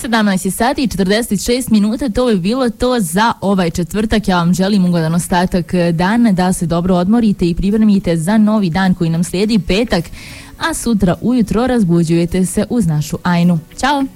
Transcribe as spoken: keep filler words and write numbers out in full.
sedamnaest sati i četrdeset šest minuta, to je bilo to za ovaj četvrtak. Ja vam želim ugodan ostatak dana, da se dobro odmorite i pripremite za novi dan koji nam slijedi, petak, a sutra ujutro razbuđujete se uz našu Ajnu. Ćao!